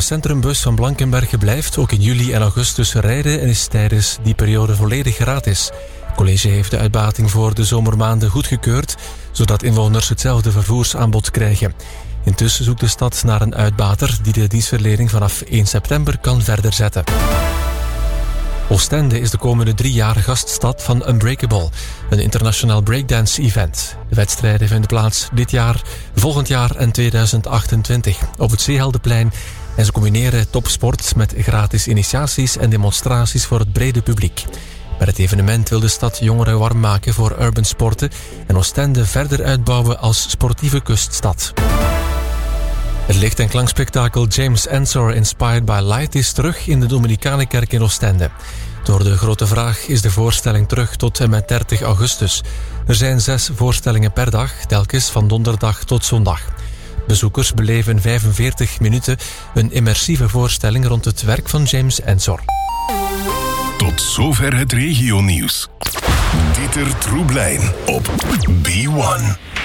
De centrumbus van Blankenberge blijft ook in juli en augustus rijden en is tijdens die periode volledig gratis. Het college heeft de uitbating voor de zomermaanden goedgekeurd, zodat inwoners hetzelfde vervoersaanbod krijgen. Intussen zoekt de stad naar een uitbater die de dienstverlening vanaf 1 september kan verder zetten. Oostende is de komende 3 jaar gaststad van Unbreakable, een internationaal breakdance-event. De wedstrijden vinden plaats dit jaar, volgend jaar en 2028 op het Zeeheldenplein. En ze combineren topsport met gratis initiaties en demonstraties voor het brede publiek. Met het evenement wil de stad jongeren warm maken voor urban sporten en Oostende verder uitbouwen als sportieve kuststad. Het licht- en klankspektakel James Ensor Inspired by Light is terug in de Dominicanenkerk in Oostende. Door de grote vraag is de voorstelling terug tot en met 30 augustus. Er zijn 6 voorstellingen per dag, telkens van donderdag tot zondag. Bezoekers beleven in 45 minuten een immersieve voorstelling rond het werk van James Ensor. Tot zover het regionieuws. Dieter Troeblein op B1.